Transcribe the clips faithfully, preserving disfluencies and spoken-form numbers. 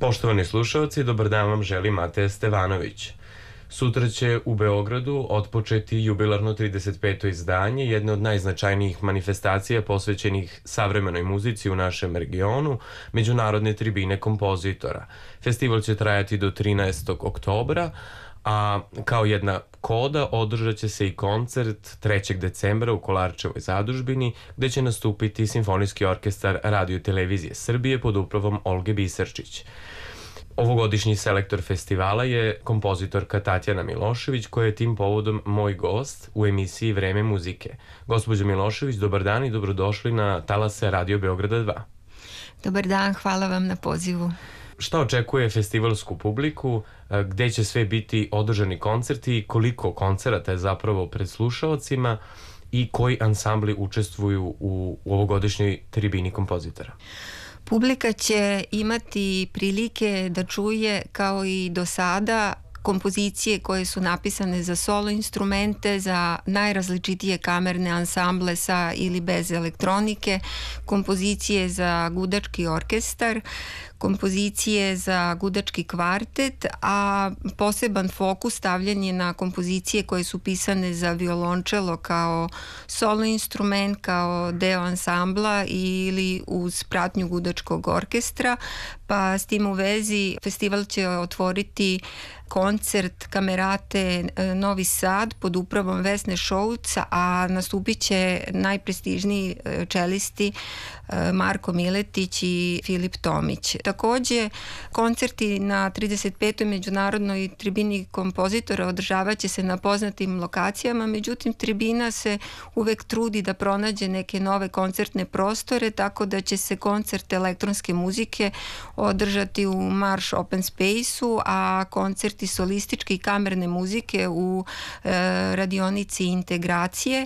Poštovani slušalci, dobar dan vam želi Mateja Stevanović. Sutra će u Beogradu otpočeti jubilarno trideset peto izdanje, jedne od najznačajnijih manifestacija posvećenih savremenoj muzici u našem regionu, Međunarodne tribine kompozitora. Festival će trajati do trinaestog oktobra, a kao jedna koda održat će se i koncert trećeg decembra u Kolarčevoj zadužbini, gde će nastupiti Simfonijski orkestar Radio televizije Srbije pod upravom Olge Biserčić. Ovogodišnji selektor festivala je kompozitorka Tatjana Milošević, koja je tim povodom moj gost u emisiji Vreme muzike. Gospođo Milošević, dobar dan i dobrodošli na talase Radio Beograda dva. Dobar dan, hvala vam na pozivu. Šta očekuje festivalsku publiku, gde će sve biti održani koncerti i koliko koncerata je zapravo pred slušaocima i koji ansambli učestvuju u, u ovogodišnjoj tribini kompozitora? Publika će imati prilike da čuje, kao i do sada, kompozicije koje su napisane za solo instrumente, za najrazličitije kamerne ansamble sa ili bez elektronike, kompozicije za gudački orkestar, kompozicije za gudački kvartet, a poseban fokus stavljen je na kompozicije koje su pisane za violončelo kao solo instrument, kao deo ansambla ili uz pratnju gudačkog orkestra, pa s tim u vezi festival će otvoriti koncert Kamerate Novi Sad pod upravom Vesne Šouc, a nastupit će najprestižniji čelisti Marko Miletić i Filip Tomić. Takođe, koncerti na trideset petoj Međunarodnoj tribini kompozitora održavat će se na poznatim lokacijama, međutim tribina se uvek trudi da pronađe neke nove koncertne prostore, tako da će se koncert elektronske muzike održati u Marš Open Space-u, a koncerti solističke i kamerne muzike u e, radionici integracije.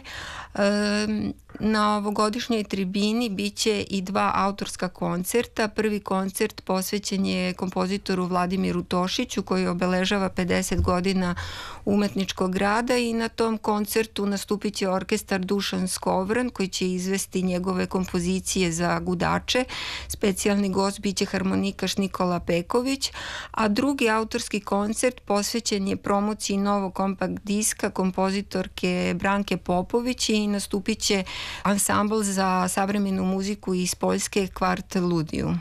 E, na ovogodišnjoj tribini biće i dva autorska koncerta. Prvi koncert posvećen je kompozitoru Vladimiru Tošiću, koji obeležava pedeset godina umetničkog rada, i na tom koncertu nastupit će orkestar Dušan Skovran, koji će izvesti njegove kompozicije za gudače. Specijalni gost biće harmonikaš Nikola Peković, a drugi autorski koncert posvećen je promociji novog kompakt diska kompozitorke Branke Popović i nastupit će ansambl za savremenu muziku iz Poljske Kvart Ludiju.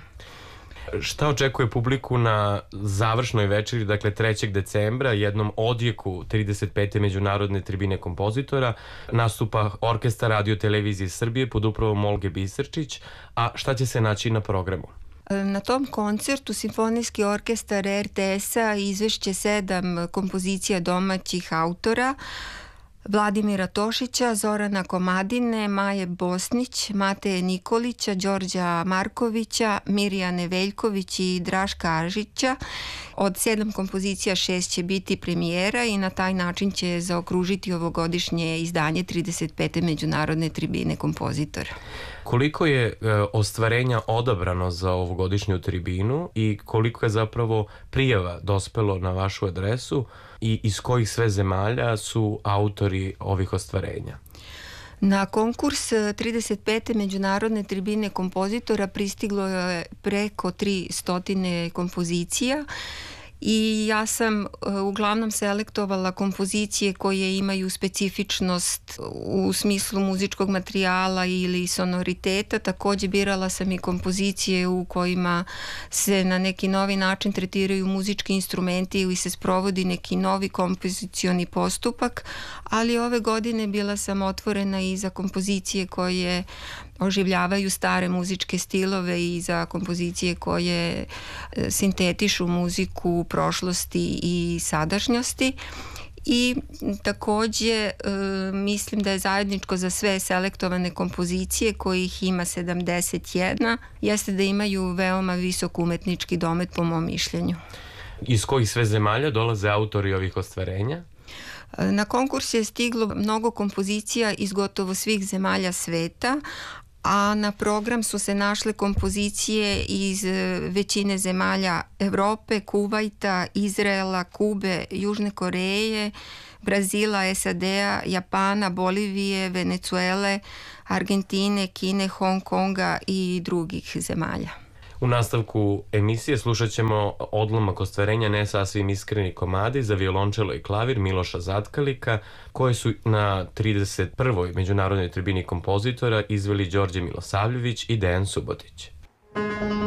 Šta očekuje publiku na završnoj večeri, dakle trećeg decembra, jednom odjeku trideset pete Međunarodne tribine kompozitora? Nastupa orkestar Radio televizije Srbije pod upravom Olge Biserčić, a šta će se naći na programu? Na tom koncertu Simfonijski orkestar er te es-a izvešće sedam kompozicija domaćih autora: Vladimira Tošića, Zorana Komadine, Maje Bosnić, Mateje Nikolića, Đorđa Markovića, Mirjane Veljković i Draška Aržića. Od sedam kompozicija šest će biti premijera i na taj način će zaokružiti ovogodišnje izdanje trideset pete Međunarodne tribine kompozitora. Koliko je e, ostvarenja odabrano za ovogodišnju tribinu i koliko je zapravo prijava dospelo na vašu adresu i iz kojih sve zemalja su autori ovih ostvarenja? Na konkurs trideset pete Međunarodne tribine kompozitora pristiglo je preko tri stotine kompozicija i ja sam uglavnom selektovala kompozicije koje imaju specifičnost u smislu muzičkog materijala ili sonoriteta. Takođe birala sam i kompozicije u kojima se na neki novi način tretiraju muzički instrumenti ili se sprovodi neki novi kompozicioni postupak, ali ove godine bila sam otvorena i za kompozicije koje oživljavaju stare muzičke stilove i za kompozicije koje sintetišu muziku prošlosti i sadašnjosti. I takođe e, mislim da je zajedničko za sve selektovane kompozicije, kojih ima sedamdeset jedna, jeste da imaju veoma visok umetnički domet, po mom mišljenju. Iz kojih sve zemalja dolaze autori ovih ostvarenja? Na konkurs je stiglo mnogo kompozicija iz gotovo svih zemalja sveta, a na program su se našle kompozicije iz većine zemalja Evrope, Kuvajta, Izraela, Kube, Južne Koreje, Brazila, es a de-a, Japana, Bolivije, Venecuele, Argentine, Kine, Hong Konga i drugih zemalja. U nastavku emisije slušat ćemo odlomak ostvarenja Ne sasvim iskreni komadi za violončelo i klavir Miloša Zatkalika, koje su na trideset prvoj Međunarodnoj tribini kompozitora izveli Đorđe Milosavljević i Dejan Subotić.